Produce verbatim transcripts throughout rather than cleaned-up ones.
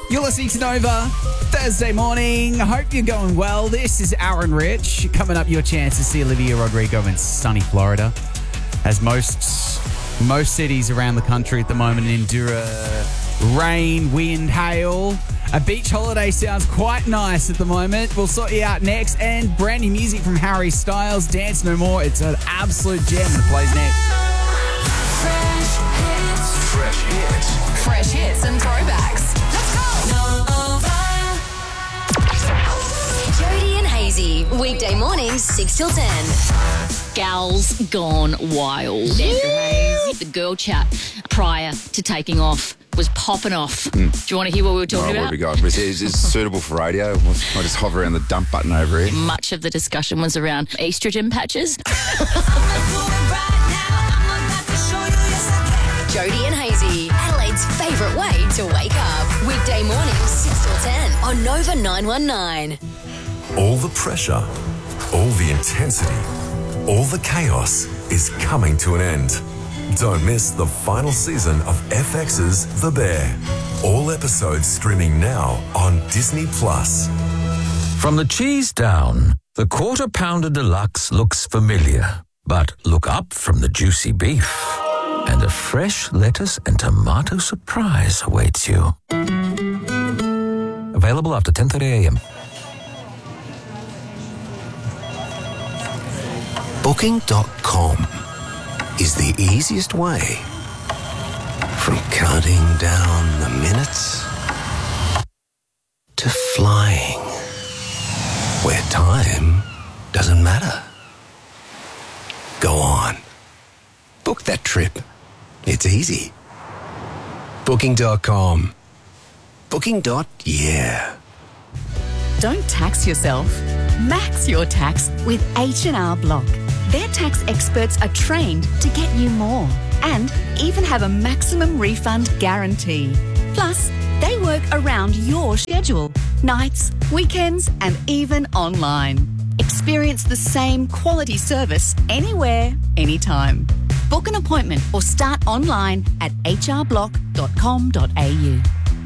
You're listening to Nova Thursday morning. I hope you're going well. This is Aaron Rich. Coming up, your chance to see Olivia Rodrigo in sunny Florida. As most most cities around the country at the moment endure rain, wind, hail. A beach holiday sounds quite nice at the moment. We'll sort you out next. And brand new music from Harry Styles, Dance No More. It's an absolute gem that plays next. Fresh hits. Fresh hits. Fresh hits and throwbacks. Let's go. Jody and Hazy, weekday mornings, six till ten. Gals gone wild. Andrew Hayes, the girl chat prior to taking off was popping off. Mm. Do you want to hear what we were talking oh, about? What have we got? Is it, is it suitable for radio? I'll just hover around the dump button over here. Much of the discussion was around estrogen patches. Jody and Hazy, Adelaide's favourite way to wake up. Weekday mornings, six till ten on Nova nine one nine. All the pressure, all the intensity, all the chaos is coming to an end. Don't miss the final season of F X's The Bear. All episodes streaming now on Disney Plus. From the cheese down, the Quarter Pounder Deluxe looks familiar. But look up from the juicy beef, and a fresh lettuce and tomato surprise awaits you. Available after ten thirty a.m. Booking dot com is the easiest way from counting down the minutes to flying where time doesn't matter. Go on. Book that trip. It's easy. Booking dot com. Booking. Yeah. Don't tax yourself. Max your tax with H and R Block. Their tax experts are trained to get you more and even have a maximum refund guarantee. Plus, they work around your schedule, nights, weekends, and even online. Experience the same quality service anywhere, anytime. Book an appointment or start online at h r block dot com dot a u.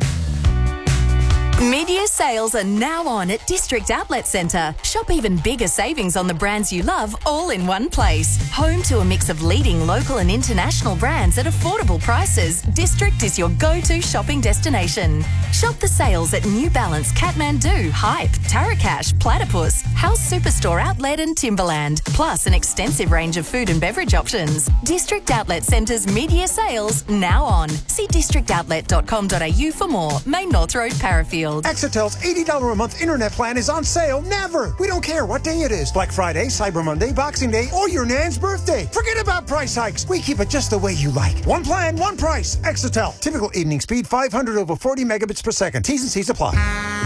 Mid-year sales are now on at District Outlet Centre. Shop even bigger savings on the brands you love all in one place. Home to a mix of leading local and international brands at affordable prices, District is your go-to shopping destination. Shop the sales at New Balance, Kathmandu, Hype, Tarakash, Platypus, House Superstore Outlet and Timberland, plus an extensive range of food and beverage options. District Outlet Centre's mid-year sales now on. See district outlet dot com dot a u for more. Main North Road, Parafield. Exetel's eighty dollars a month internet plan is on sale never. We don't care what day it is. Black Friday, Cyber Monday, Boxing Day, or your nan's birthday. Forget about price hikes. We keep it just the way you like. One plan, one price. Exetel. Typical evening speed, five hundred over forty megabits per second. T's and C's apply.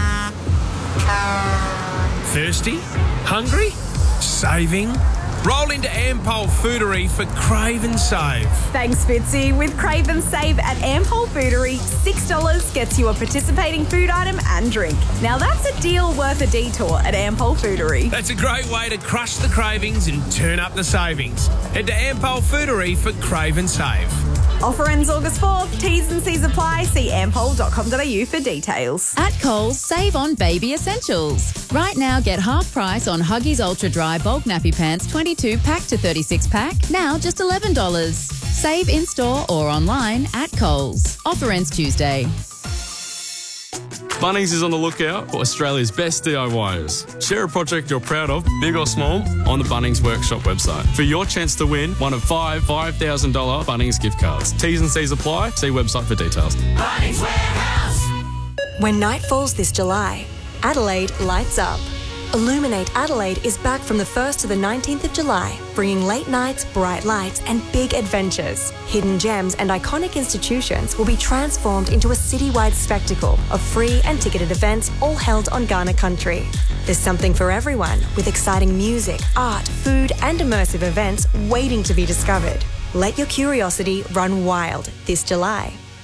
Thirsty? Hungry? Saving? Roll into Ampol Foodery for Crave and Save. Thanks, Fitzy. With Crave and Save at Ampol Foodery, six dollars gets you a participating food item and drink. Now that's a deal worth a detour at Ampol Foodery. That's a great way to crush the cravings and turn up the savings. Head to Ampol Foodery for Crave and Save. Offer ends August fourth. T's and C's apply. See ampol dot com dot a u for details. At Coles, save on baby essentials. Right now, get half price on Huggies Ultra Dry Bulk Nappy Pants twenty-two pack to thirty-six pack, now just eleven dollars. Save in-store or online at Coles. Offer ends Tuesday. Bunnings is on the lookout for Australia's best D I Yers. Share a project you're proud of, big or small, on the Bunnings Workshop website for your chance to win one of five five thousand dollars Bunnings gift cards. T's and C's apply. See website for details. Bunnings Warehouse. When night falls this July, Adelaide lights up. Illuminate Adelaide is back from the first to the nineteenth of July, bringing late nights, bright lights and big adventures. Hidden gems and iconic institutions will be transformed into a citywide spectacle of free and ticketed events all held on Ghana country. There's something for everyone with exciting music, art, food and immersive events waiting to be discovered. Let your curiosity run wild this July.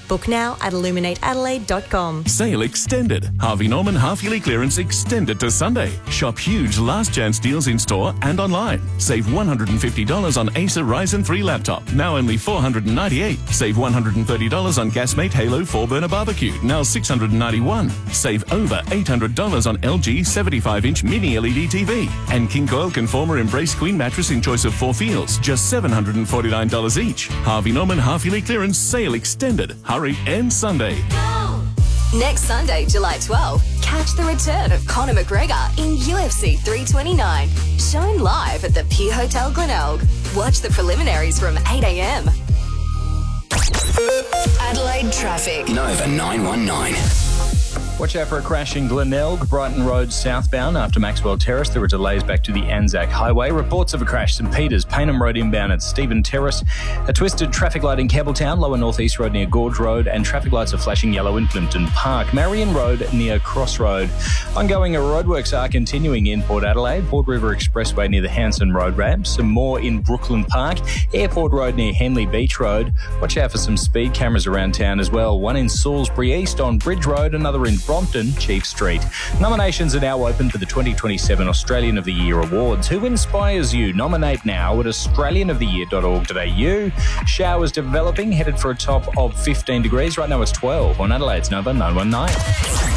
Book now at illuminate adelaide dot com. Sale extended. Harvey Norman half-yearly clearance extended to Sunday. Shop huge last chance deals in store and online. Save one hundred fifty dollars on Acer Ryzen three laptop, now only four hundred ninety-eight dollars. Save one hundred thirty dollars on Gasmate Halo four burner barbecue, now six hundred ninety-one dollars. Save over eight hundred dollars on L G seventy-five inch mini L E D T V. And King Coil Conformer Embrace Queen mattress in choice of four feels, just seven hundred forty-nine dollars each. Harvey Norman half-yearly clearance sale extended. Hurry, and Sunday. Next Sunday, July twelfth, catch the return of Conor McGregor in U F C three twenty-nine. Shown live at the Pier Hotel Glenelg. Watch the preliminaries from eight a.m. Adelaide traffic. Nova nine one nine. Watch out for a crash in Glenelg, Brighton Road southbound after Maxwell Terrace. There are delays back to the Anzac Highway. Reports of a crash St Peters, Paynham Road inbound at Stephen Terrace. A twisted traffic light in Campbelltown, lower northeast road near Gorge Road, and traffic lights are flashing yellow in Plimpton Park. Marion Road near Crossroad. Ongoing roadworks are continuing in Port Adelaide, Port River Expressway near the Hanson Road ramp. Some more in Brooklyn Park, Airport Road near Henley Beach Road. Watch out for some speed cameras around town as well. One in Salisbury East on Bridge Road, another in Brompton, Chief Street. Nominations are now open for the twenty twenty-seven Australian of the Year Awards. Who inspires you? Nominate now at australian of the year dot org dot a u. Showers developing, headed for a top of fifteen degrees. Right now it's twelve on Adelaide's Nova nine one nine.